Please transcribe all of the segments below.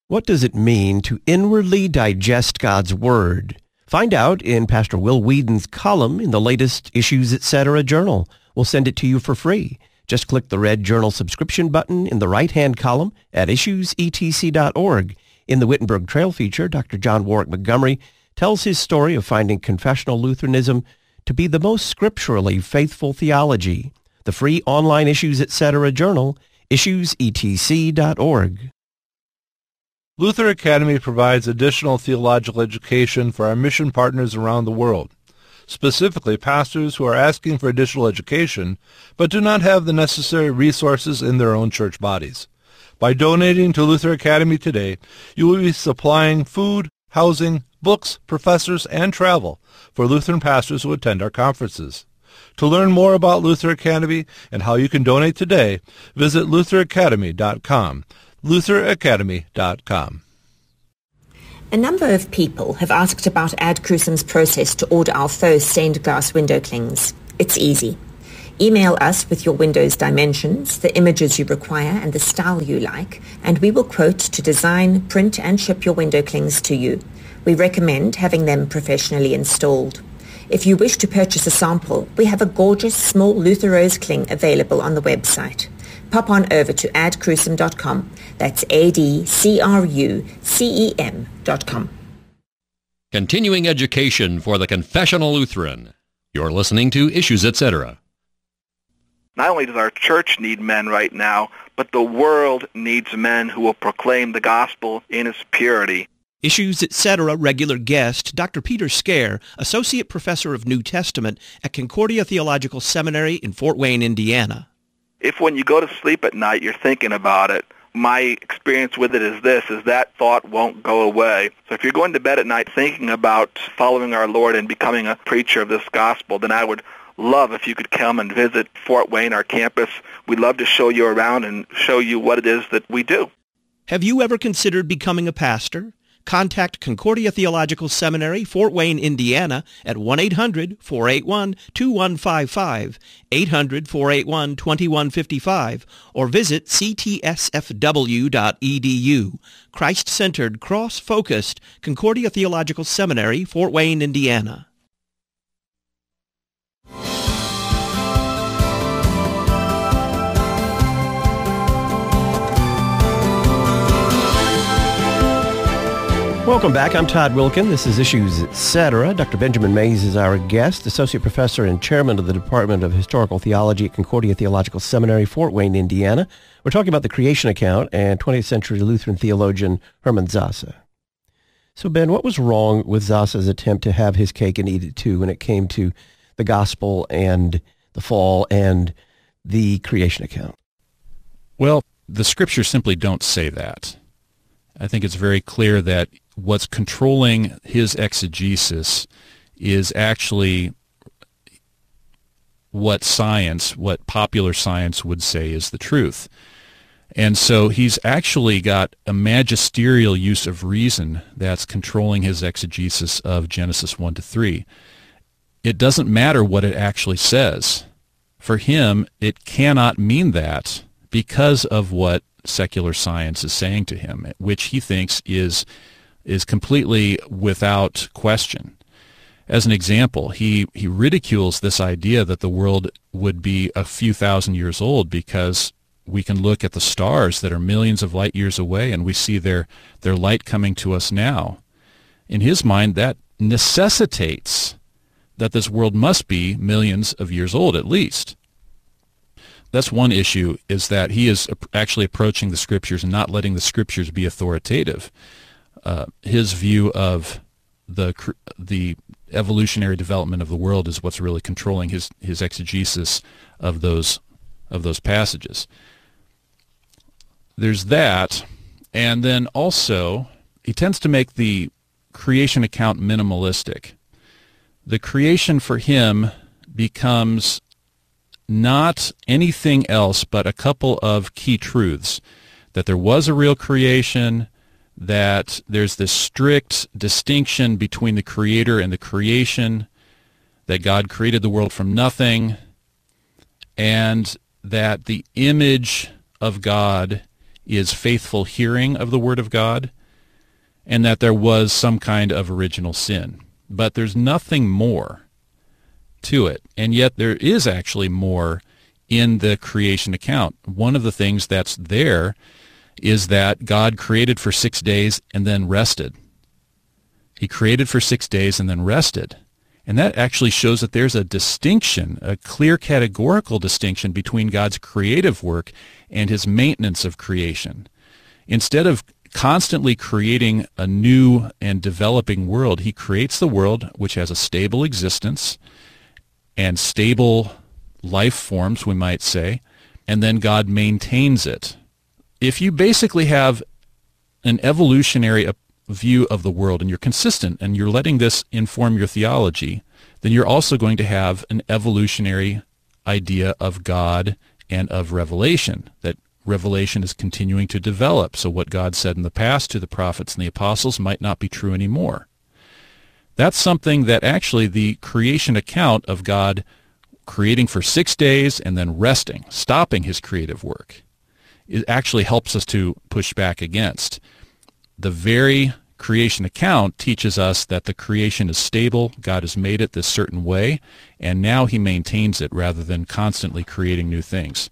What does it mean to inwardly digest God's Word? Find out in Pastor Will Whedon's column in the latest Issues Etc. journal. We'll send it to you for free. Just click the red journal subscription button in the right-hand column at issuesetc.org. In the Wittenberg Trail feature, Dr. John Warwick Montgomery tells his story of finding confessional Lutheranism to be the most scripturally faithful theology. The free online Issues Etc. journal, issuesetc.org. Luther Academy provides additional theological education for our mission partners around the world, specifically pastors who are asking for additional education but do not have the necessary resources in their own church bodies. By donating to Luther Academy today, you will be supplying food, housing, books, professors, and travel for Lutheran pastors who attend our conferences. To learn more about Luther Academy and how you can donate today, visit lutheracademy.com. lutheracademy.com. A number of people have asked about Ad Crucem's process to order our faux stained glass window clings. It's easy. Email us with your window's dimensions, the images you require, and the style you like, and we will quote to design, print, and ship your window clings to you. We recommend having them professionally installed. If you wish to purchase a sample, we have a gorgeous small Luther Rose cling available on the website. Pop on over to adcrucem.com. That's adcrucem.com. Continuing education for the Confessional Lutheran. You're listening to Issues Etc. Not only does our church need men right now, but the world needs men who will proclaim the gospel in its purity. Issues Etc. regular guest, Dr. Peter Scare, Associate Professor of New Testament at Concordia Theological Seminary in Fort Wayne, Indiana. If when you go to sleep at night you're thinking about it, my experience with it is this, is that thought won't go away. So if you're going to bed at night thinking about following our Lord and becoming a preacher of this gospel, then I would love if you could come and visit Fort Wayne, our campus. We'd love to show you around and show you what it is that we do. Have you ever considered becoming a pastor? Contact Concordia Theological Seminary, Fort Wayne, Indiana at 1-800-481-2155, 800-481-2155, or visit ctsfw.edu. Christ-centered, cross-focused Concordia Theological Seminary, Fort Wayne, Indiana. Welcome back. I'm Todd Wilkin. This is Issues Etc. Dr. Benjamin Mays is our guest, Associate Professor and Chairman of the Department of Historical Theology at Concordia Theological Seminary, Fort Wayne, Indiana. We're talking about the creation account and 20th century Lutheran theologian Hermann Sasse. So, Ben, what was wrong with Sasse's attempt to have his cake and eat it too when it came to the gospel and the fall and the creation account? Well, the scriptures simply don't say that. I think it's very clear that what's controlling his exegesis is actually what popular science would say is the truth. And so he's actually got a magisterial use of reason that's controlling his exegesis of Genesis 1-3. It doesn't matter what it actually says. For him, it cannot mean that because of what secular science is saying to him, which he thinks is completely without question. As an example, he ridicules this idea that the world would be a few thousand years old because we can look at the stars that are millions of light years away and we see their light coming to us now. In his mind, that necessitates that this world must be millions of years old at least. That's one issue, is that he is actually approaching the Scriptures and not letting the Scriptures be authoritative. His view of the evolutionary development of the world is what's really controlling his exegesis of those passages. There's that, and then also he tends to make the creation account minimalistic. The creation for him becomes not anything else but a couple of key truths: that there was a real creation, that there's this strict distinction between the Creator and the creation, that God created the world from nothing, and that the image of God is faithful hearing of the Word of God. and that there was some kind of original sin. But there's nothing more to it, and yet there is actually more in the creation account. One of the things that's there is that God created for 6 days and then rested. He created for 6 days and then rested. And that actually shows that there's a distinction, a clear categorical distinction between God's creative work and his maintenance of creation. Instead of constantly creating a new and developing world, he creates the world which has a stable existence and stable life forms, we might say, and then God maintains it. If you basically have an evolutionary view of the world and you're consistent and you're letting this inform your theology, then you're also going to have an evolutionary idea of God and of revelation, that revelation is continuing to develop. So what God said in the past to the prophets and the apostles might not be true anymore. That's something that actually the creation account of God creating for 6 days and then resting, stopping his creative work, it actually helps us to push back against. The very creation account teaches us that the creation is stable, God has made it this certain way, and now he maintains it rather than constantly creating new things.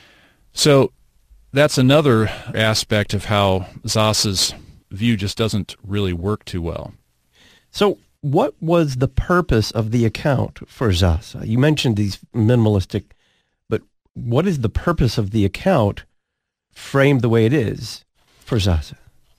So that's another aspect of how Zasa's view just doesn't really work too well. So what was the purpose of the account for Zasa? You mentioned these minimalistic, but what is the purpose of the account framed the way it is for Zasa?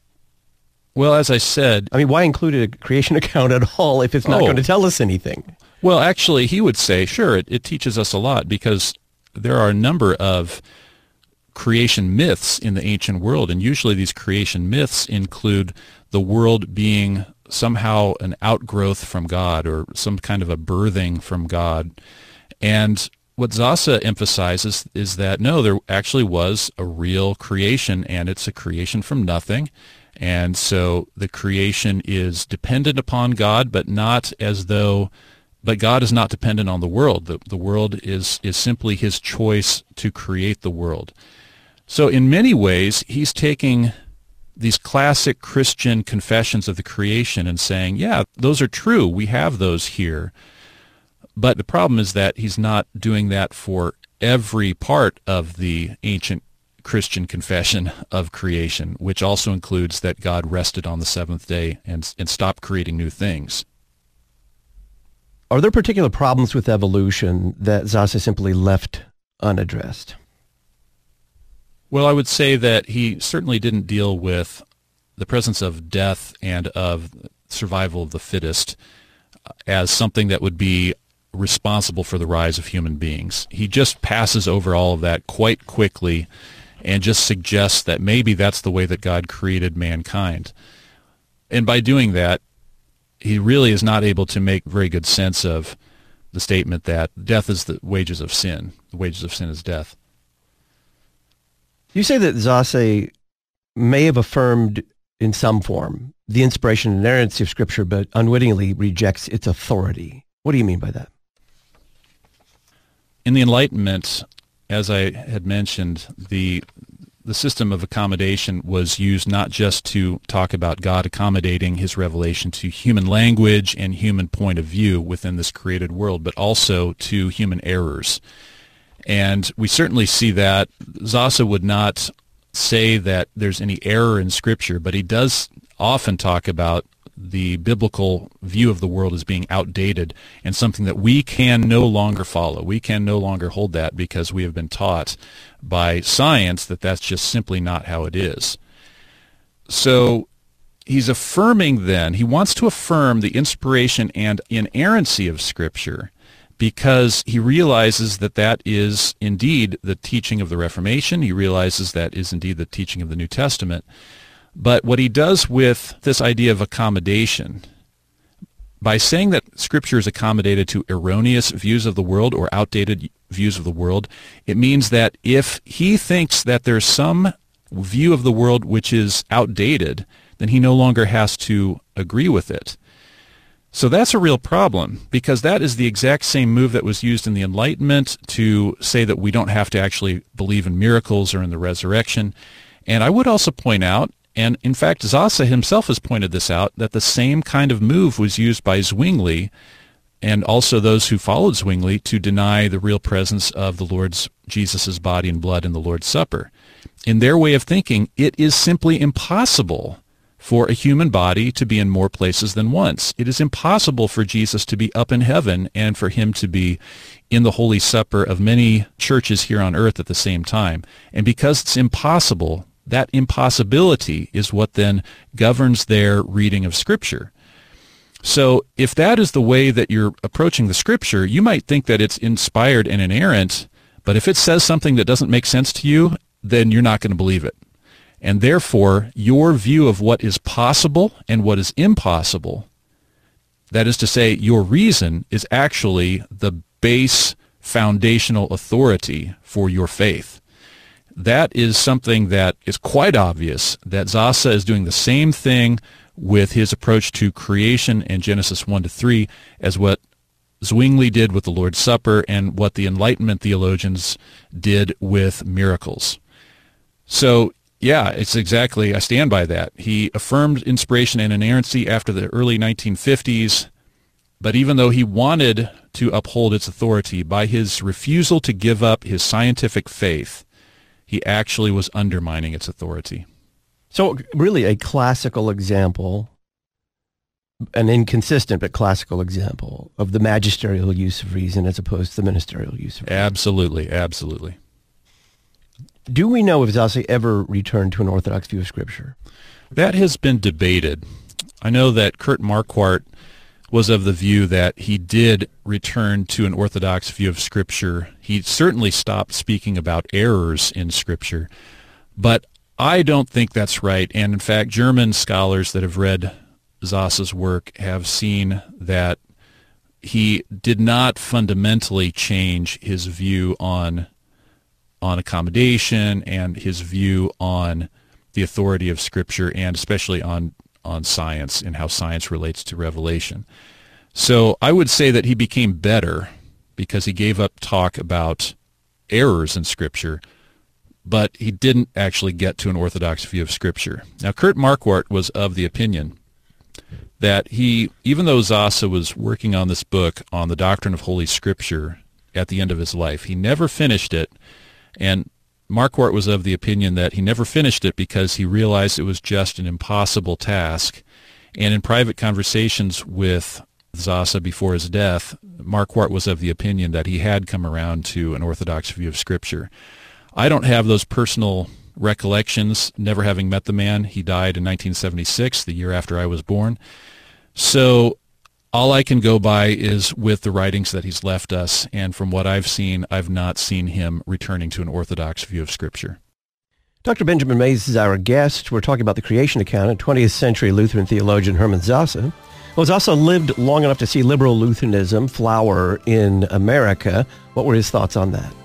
Well, as I said... I mean, why include a creation account at all if it's not going to tell us anything? Well, actually, he would say, sure, it teaches us a lot, because there are a number of creation myths in the ancient world, and usually these creation myths include the world being somehow an outgrowth from God or some kind of a birthing from God. And what Zasa emphasizes is that, no, there actually was a real creation, and it's a creation from nothing. And so the creation is dependent upon God, but not as though, but God is not dependent on the world. The world is simply his choice to create the world. So in many ways, he's taking these classic Christian confessions of the creation and saying, yeah, those are true. We have those here. But the problem is that he's not doing that for every part of the ancient Christian confession of creation, which also includes that God rested on the seventh day and stopped creating new things. Are there particular problems with evolution that Zasa simply left unaddressed? Well, I would say that he certainly didn't deal with the presence of death and of survival of the fittest as something that would be responsible for the rise of human beings. He just passes over all of that quite quickly and just suggests that maybe that's the way that God created mankind. And by doing that, he really is not able to make very good sense of the statement that death is the wages of sin. The wages of sin is death. You say that Zasa may have affirmed in some form the inspiration and inerrancy of Scripture, but unwittingly rejects its authority. What do you mean by that? In the Enlightenment, as I had mentioned, the system of accommodation was used not just to talk about God accommodating his revelation to human language and human point of view within this created world, but also to human errors. And we certainly see that. Zasa would not say that there's any error in Scripture, but he does often talk about the biblical view of the world as being outdated and something that we can no longer follow. We can no longer hold that because we have been taught by science that that's just simply not how it is. So he's affirming then, he wants to affirm the inspiration and inerrancy of Scripture because he realizes that that is indeed the teaching of the Reformation. He realizes that is indeed the teaching of the New Testament. But what he does with this idea of accommodation, by saying that Scripture is accommodated to erroneous views of the world or outdated views of the world, it means that if he thinks that there's some view of the world which is outdated, then he no longer has to agree with it. So that's a real problem, because that is the exact same move that was used in the Enlightenment to say that we don't have to actually believe in miracles or in the resurrection. And I would also point out, And in fact, Zaza himself has pointed this out, that the same kind of move was used by Zwingli and also those who followed Zwingli to deny the real presence of the Lord's Jesus' body and blood in the Lord's Supper. In their way of thinking, it is simply impossible for a human body to be in more places than once. It is impossible for Jesus to be up in heaven and for him to be in the Holy Supper of many churches here on earth at the same time. And because it's impossible, that impossibility is what then governs their reading of Scripture. So if that is the way that you're approaching the Scripture, you might think that it's inspired and inerrant, but if it says something that doesn't make sense to you, then you're not going to believe it. And therefore, your view of what is possible and what is impossible, that is to say, your reason is actually the base foundational authority for your faith. That is something that is quite obvious, that Zaza is doing the same thing with his approach to creation in Genesis 1-3 as what Zwingli did with the Lord's Supper and what the Enlightenment theologians did with miracles. So, yeah, it's exactly, I stand by that. He affirmed inspiration and inerrancy after the early 1950s, but even though he wanted to uphold its authority, by his refusal to give up his scientific faith, he actually was undermining its authority. So really a classical example, an inconsistent but classical example of the magisterial use of reason as opposed to the ministerial use of reason. Absolutely, absolutely. Do we know if Zaza ever returned to an Orthodox view of Scripture? That has been debated. I know that Kurt Marquardt was of the view that he did return to an Orthodox view of Scripture. He certainly stopped speaking about errors in Scripture, but I don't think that's right. And in fact, German scholars that have read Zasa's work have seen that he did not fundamentally change his view on accommodation and his view on the authority of Scripture, and especially on science and how science relates to revelation. So I would say that he became better because he gave up talk about errors in Scripture, but he didn't actually get to an Orthodox view of Scripture. Now, Kurt Marquardt was of the opinion that even though Zaza was working on this book on the doctrine of Holy Scripture at the end of his life, he never finished it, and Marquardt was of the opinion that he never finished it because he realized it was just an impossible task. And in private conversations with Zaza before his death, Marquardt was of the opinion that he had come around to an Orthodox view of Scripture. I don't have those personal recollections, never having met the man. He died in 1976, the year after I was born. So all I can go by is with the writings that he's left us, and from what I've seen, I've not seen him returning to an Orthodox view of Scripture. Dr. Benjamin Mays is our guest. We're talking about the creation account of 20th century Lutheran theologian Hermann Zaza. Well, Zaza lived long enough to see liberal Lutheranism flower in America. What were his thoughts on that?